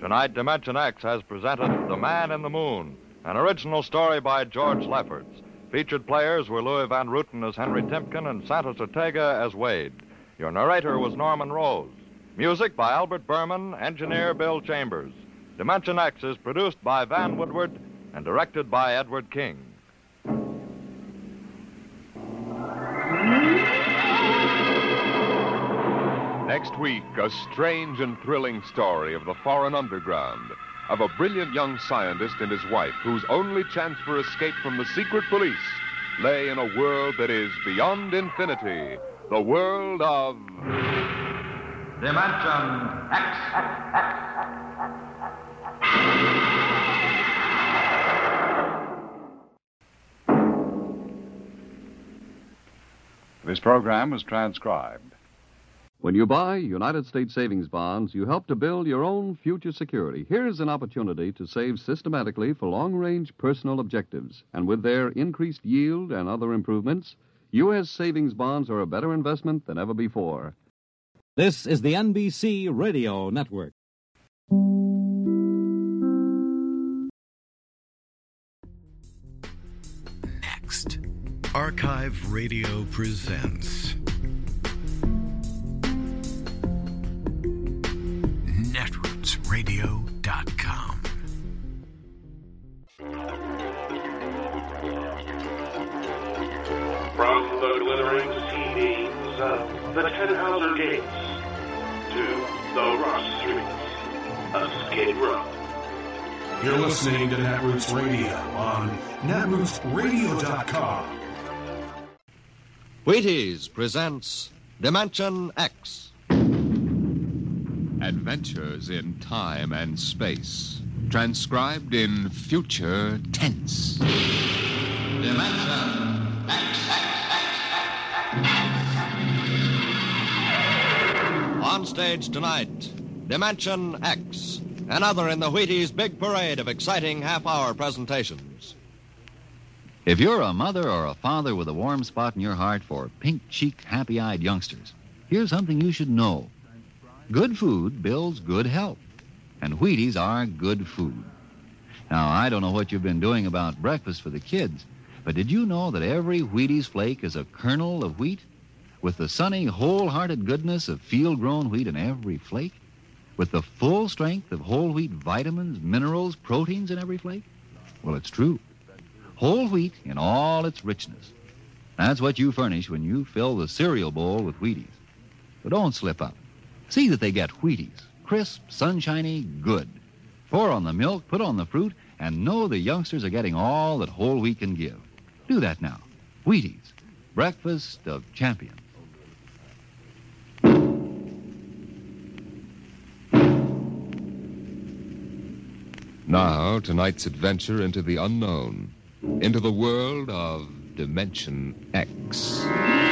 Tonight, Dimension X has presented The Man in the Moon, an original story by George Lefferts. Featured players were Louis Van Rooten as Henry Timken and Santos Ortega as Wade. Your narrator was Norman Rose. Music by Albert Berman, engineer Bill Chambers. Dimension X is produced by Van Woodward and directed by Edward King. Next week, a strange and thrilling story of the foreign underground, of a brilliant young scientist and his wife whose only chance for escape from the secret police lay in a world that is beyond infinity, the world of... Dimension X. This program was transcribed. When you buy United States savings bonds, you help to build your own future security. Here's an opportunity to save systematically for long-range personal objectives. And with their increased yield and other improvements, U.S. savings bonds are a better investment than ever before. This is the NBC Radio Network. Next, Archive Radio presents netrootsradio.com. From the glittering ceilings of the Tannhauser Gates to the rough streets of Skid Row. You're listening to Netroots Radio on netrootsradio.com. Wheaties presents Dimension X. Adventures in time and space, transcribed in future tense. Dimension X. On stage tonight, Dimension X, another in the Wheaties' big parade of exciting half-hour presentations. If you're a mother or a father with a warm spot in your heart for pink-cheeked, happy-eyed youngsters, here's something you should know. Good food builds good health, and Wheaties are good food. Now, I don't know what you've been doing about breakfast for the kids, but did you know that every Wheaties flake is a kernel of wheat? With the sunny, wholehearted goodness of field-grown wheat in every flake? With the full strength of whole wheat vitamins, minerals, proteins in every flake? Well, it's true. Whole wheat in all its richness. That's what you furnish when you fill the cereal bowl with Wheaties. But don't slip up. See that they get Wheaties, crisp, sunshiny, good. Pour on the milk, put on the fruit, and know the youngsters are getting all that whole wheat can give. Do that now. Wheaties, breakfast of champions. Now, tonight's adventure into the unknown, into the world of Dimension X.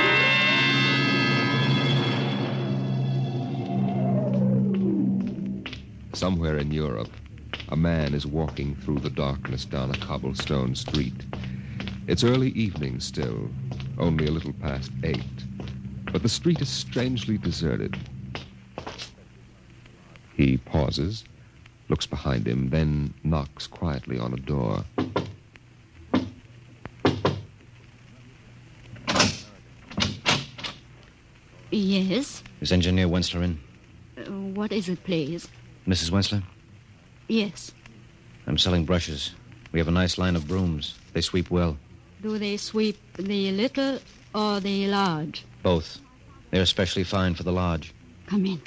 Somewhere in Europe, a man is walking through the darkness down a cobblestone street. It's early evening still, only a little past 8. But the street is strangely deserted. He pauses, looks behind him, then knocks quietly on a door. Yes? Is Engineer Wensler in? What is it, please? Mrs. Wensler? Yes. I'm selling brushes. We have a nice line of brooms. They sweep well. Do they sweep the little or the large? Both. They're especially fine for the large. Come in.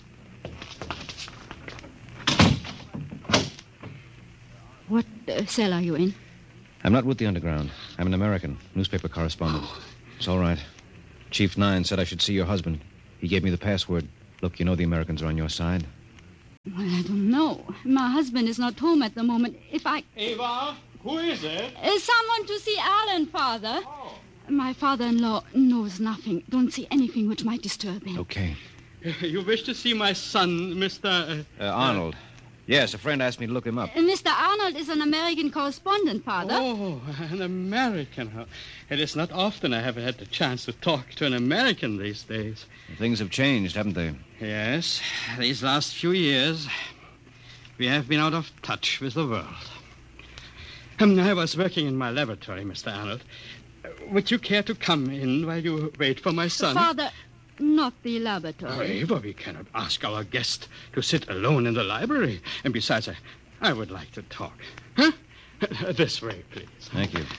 What cell are you in? I'm not with the Underground. I'm an American, newspaper correspondent. It's all right. Chief 9 said I should see your husband. He gave me the password. Look, you know the Americans are on your side. Well, I don't know. My husband is not home at the moment. If I... Eva, who is it? Someone to see Alan, Father. Oh. My father-in-law knows nothing. Don't see anything which might disturb him. Okay. You wish to see my son, Mr... Arnold. Yes, a friend asked me to look him up. Mr. Arnold is an American correspondent, Father. Oh, an American. It is not often I have had the chance to talk to an American these days. Things have changed, haven't they? Yes, these last few years. we have been out of touch with the world. I was working in my laboratory, Mr. Arnold. Would you care to come in while you wait for my son? Father, not the laboratory. But we cannot ask our guest to sit alone in the library. And besides, I would like to talk. Huh? This way, please. Thank you.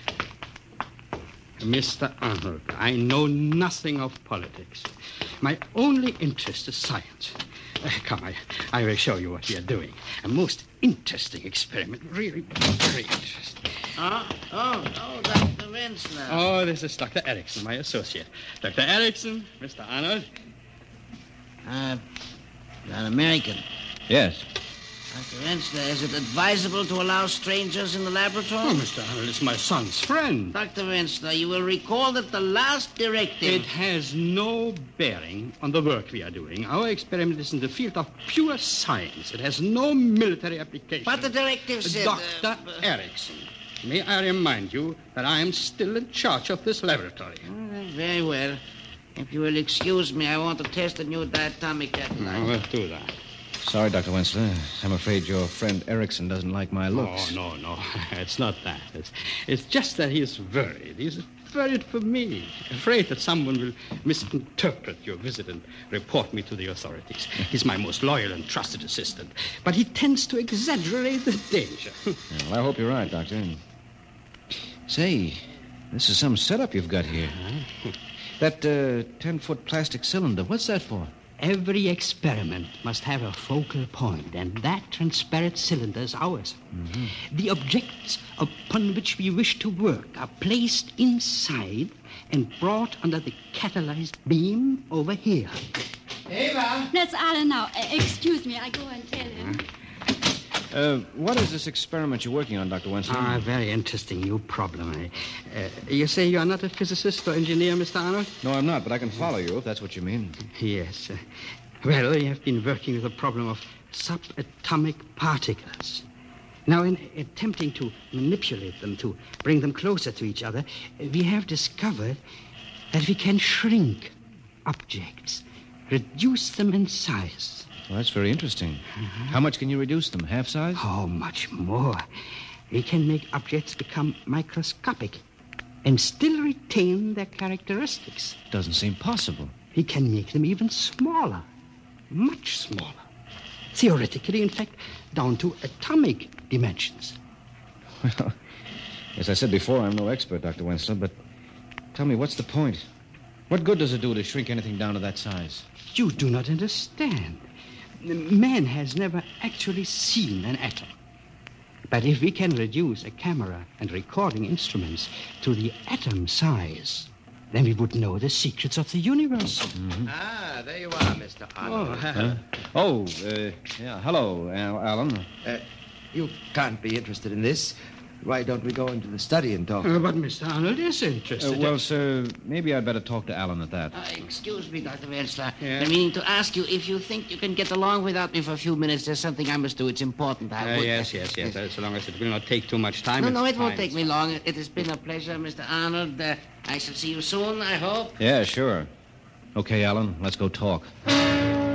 Mr. Arnold, I know nothing of politics. My only interest is science. Come, I will show you what we are doing. A most interesting experiment. Really very interesting. Oh, Dr. Wensler. Oh, this is Dr. Erickson, my associate. Dr. Erickson, Mr. Arnold. You're an American. Yes. Dr. Wensler, is it advisable to allow strangers in the laboratory? Oh, Mr. Arnold is my son's friend. Dr. Wensler, you will recall that the last directive... It has no bearing on the work we are doing. Our experiment is in the field of pure science. It has no military application. But the directive said... Dr. Erickson, may I remind you that I am still in charge of this laboratory. Very well. If you will excuse me, I want to test a new diatomic catalyzer. We'll do that. Sorry, Dr. Wensler. I'm afraid your friend Erickson doesn't like my looks. Oh, no. It's not that. It's just that he's worried. He's worried for me. Afraid that someone will misinterpret your visit and report me to the authorities. He's my most loyal and trusted assistant. But he tends to exaggerate the danger. Well, I hope you're right, Doctor. Say, this is some setup you've got here. That 10-foot plastic cylinder, what's that for? Every experiment must have a focal point, and that transparent cylinder is ours. Mm-hmm. The objects upon which we wish to work are placed inside and brought under the catalyzed beam over here. Eva! That's Alan now. Excuse me, I go and tell him. What is this experiment you're working on, Dr. Wensler? A very interesting new problem. You say you're not a physicist or engineer, Mr. Arnold? No, I'm not, but I can follow you, if that's what you mean. Yes. Well, we have been working with the problem of subatomic particles. Now, in attempting to manipulate them, to bring them closer to each other, we have discovered that we can shrink objects, reduce them in size. Well, that's very interesting. How much can you reduce them? Half size? Oh, much more. We can make objects become microscopic and still retain their characteristics. Doesn't seem possible. We can make them even smaller, much smaller. Theoretically, in fact, down to atomic dimensions. Well, as I said before, I'm no expert, Dr. Wensler, but tell me, what's the point? What good does it do to shrink anything down to that size? You do not understand. Man has never actually seen an atom. But if we can reduce a camera and recording instruments to the atom size, then we would know the secrets of the universe. Mm-hmm. Ah, there you are, Mr. Arnold. Yeah, hello, Alan. You can't be interested in this. Why don't we go into the study and talk? But Mr. Arnold is interested. Well, sir, maybe I'd better talk to Alan at that. Excuse me, Dr. Wensler. I'm meaning to ask you if you think you can get along without me for a few minutes. There's something I must do. It's important. Yes. So long as it will not take too much time. No, it won't take me long. It has been a pleasure, Mr. Arnold. I shall see you soon, I hope. Yeah, sure. Okay, Alan, let's go talk.